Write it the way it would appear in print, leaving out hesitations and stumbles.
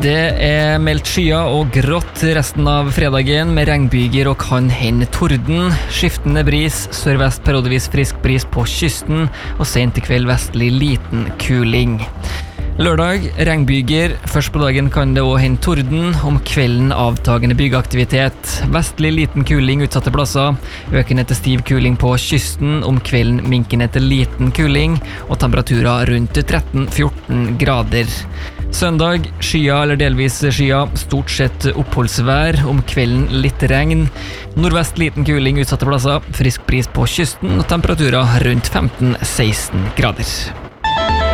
Det meldt skyer og grått resten av fredagen med regnbyger og kan hende torden. Skiftende bris, sørvest periodevis frisk bris på kysten, og sent i kveld vestlig liten kuling. Lørdag, regnbyger. Først på dagen kan det også hende torden. Om kvelden avtagende byggeaktivitet. Vestlig liten kuling utsatte plasser. Økende til stiv kuling på kysten. Om kvelden minkende til liten kuling. Og temperaturer rundt 13-14 grader. Søndag, skyer eller delvis skyer. Stort sett oppholdsvær. Om kvelden litt regn. Nordvest liten kuling utsatte plasser. Frisk bris på kysten. Og temperaturer rundt 15-16 grader.